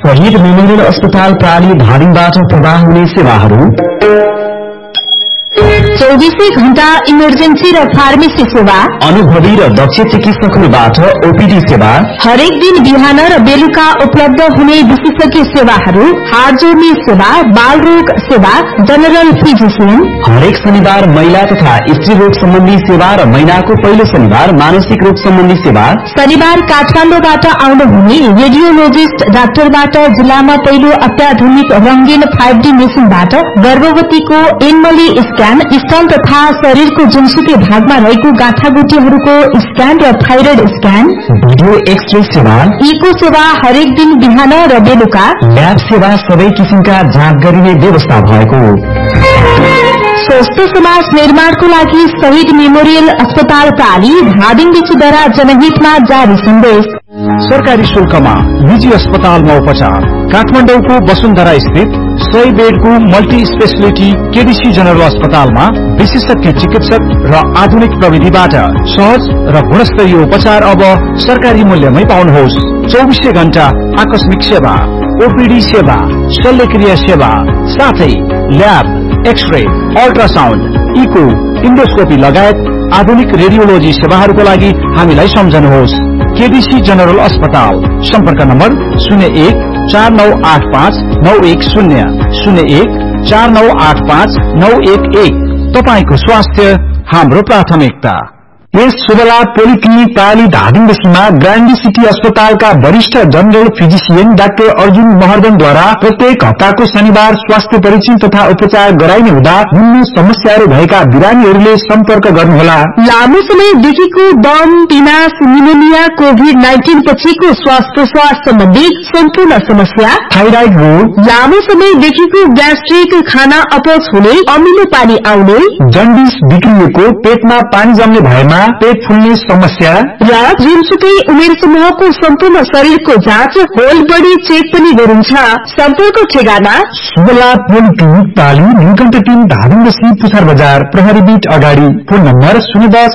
शहीद मेमोरियल अस्पताल प्राली धादिङबाट प्रवाह हुने सेवाहरू, 24 घण्टा इमर्जेन्सी र फार्मेसी सेवा, अनुभवी र दक्ष चिकित्सकहरूबाट ओपीडी सेवा, हरेक दिन बिहान र बेलुका उपलब्ध हुने विशेषज्ञ सेवाहरू, हात जोड्ने सेवा, बाल रोग सेवा, जनरल फिजिशियन, हरेक शनिबार महिला तथा स्त्री रोग सम्बन्धी सेवा र महिनाको पहिलो शनिबार मानसिक रोग सम्बन्धी सेवा, शनिबार काठमाडौँबाट आउनुहुने रेडियोलोजिस्ट डाक्टरबाट जिल्लामा पहिलो अत्याधुनिक रंगीन 5D मेसिनबाट गर्भवतीको एनमली स्क्यान, स्तन तथा शरीरको जुनसुकै भागमा रहेको गाँठागुटीहरूको स्क्यान र थाइरोइड स्क्यान, भिडियो एक्सरे सेवा, इको सेवा हरेक दिन बिहान र बेलुका, ल्याब सेवा, सबै किसिमका जाँच गरिने व्यवस्था भएको। स्वस्थ समाज निर्माणको लागि शहीद मेमोरियल अस्पताल प्राली धादिङदेखिद्वारा जनहितमा जारी सन्देश। सरकारी शुल्कमा निजी अस्पतालमा उपचार। काठमाडौँको वसुन्धरा स्थित 100 बेडको मल्टी स्पेशलिटी केडीसी जनरल अस्पतालमा विशेषज्ञ चिकित्सक र आधुनिक प्रविधिबाट सहज र गुणस्तरीय उपचार अब सरकारी मूल्यमै पाउनुहोस्। 24 घण्टा आकस्मिक सेवा, ओपीडी सेवा, शल्यक्रिया सेवा, साथै lab, x-ray, ultrasound, eco, endoscopy लगायत आधुनिक रेडियोलोजी सेवाहरूको लागि हामीलाई सम्झनुहोस्। केडीसी जनरल अस्पताल। सम्पर्क नम्बर 01 4985 910 01 4985 911। तपाईको स्वास्थ्य हाम्रो प्राथमिकता। यस शुभला पोलिक्लिनिक प्राली धादिङमा ग्रान्डी सिटी अस्पतालका वरिष्ठ जनरल फिजिशियन डाक्टर अर्जुन महर्जनद्वारा प्रत्येक हप्ताको शनिबार स्वास्थ्य परीक्षण तथा उपचार गराइने हुँदा निम्न समस्याहरू भएका बिरामीहरूले सम्पर्क गर्नुहोला। लामो समयदेखिको दम, पिनास, निमोनिया, कोभिड-19 पछिको श्वास प्रश्वास सम्बन्धी सम्पूर्ण समस्या, थाइराइड रोग, लामो समयदेखिको ग्यास्ट्रिक, खाना अपच हुने, अमिलो पानी आउने, जन्डिस बिग्रिएको, पेटमा पानी जम्ने भएमा पेट फुल्ने समस्या र जुनसुकै उमेर समूहको सम्पूर्ण शरीरको जाँच, होल बडी चेक पनि गरिन्छ। सम्पर्क ठेगाना शुभला पोलिक्लिनिक प्राली नीलकण्ठ 3 धादिङ पुछार बजार प्रहरी बीट अगाडि। Phone number 010